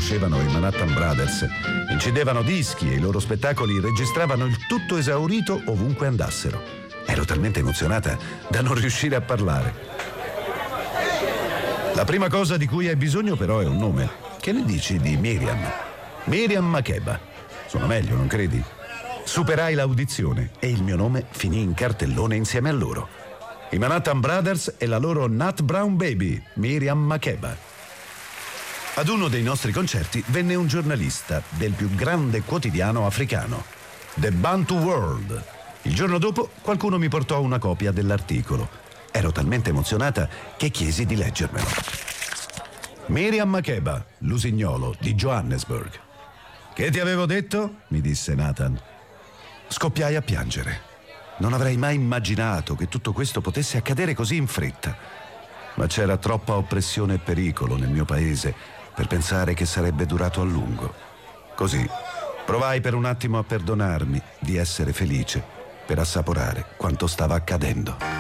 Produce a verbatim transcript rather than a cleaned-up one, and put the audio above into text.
conoscevano i Manhattan Brothers, incidevano dischi e i loro spettacoli registravano il tutto esaurito ovunque andassero. Ero talmente emozionata da non riuscire a parlare. La prima cosa di cui hai bisogno però è un nome. Che ne dici di Miriam? Miriam Makeba. Suona meglio, non credi? Superai l'audizione e il mio nome finì in cartellone insieme a loro. I Manhattan Brothers e la loro Nut Brown Baby, Miriam Makeba. Ad uno dei nostri concerti venne un giornalista del più grande quotidiano africano, The Bantu World. Il giorno dopo qualcuno mi portò una copia dell'articolo. Ero talmente emozionata che chiesi di leggermelo. Miriam Makeba, lusignolo di Johannesburg. Che ti avevo detto? Mi disse Nathan. Scoppiai a piangere. Non avrei mai immaginato che tutto questo potesse accadere così in fretta. Ma c'era troppa oppressione e pericolo nel mio paese per pensare che sarebbe durato a lungo. Così provai per un attimo a perdonarmi di essere felice per assaporare quanto stava accadendo.